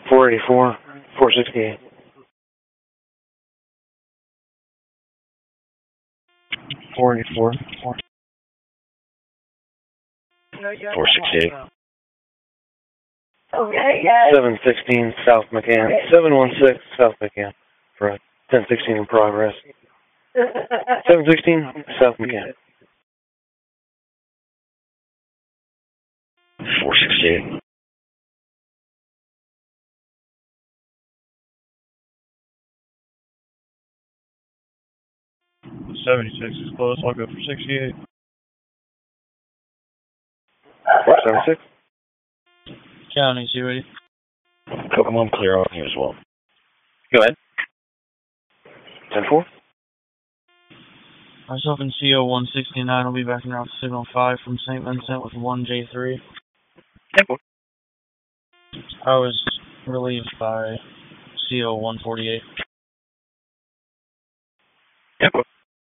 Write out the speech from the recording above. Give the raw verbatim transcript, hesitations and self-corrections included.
four eighty-four, four sixty-eight. four eighty-four. four sixty-eight. Okay, guys. seven sixteen South McCann. seven one six South McCann. For ten sixteen in progress. seven sixteen South McCann. four sixty-eight. seventy-six is close. I'll go for sixty-eight. What, seventy-six? Counties, you ready? Kokomo, I'm clear on you as well. Go ahead. ten four. Myself and C O one sixty-nine will be backing off signal five from Saint Vincent with one J three. ten four. I was relieved by C O one forty-eight. ten four.